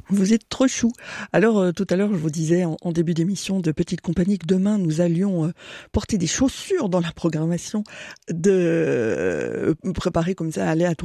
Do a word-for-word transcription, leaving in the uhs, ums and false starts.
Vous êtes trop chou. Alors, euh, tout à l'heure, je vous disais en, en début d'émission de Petite Compagnie que demain, nous allions euh, porter des chaussures dans la programmation de euh, préparer comme ça aléatoire.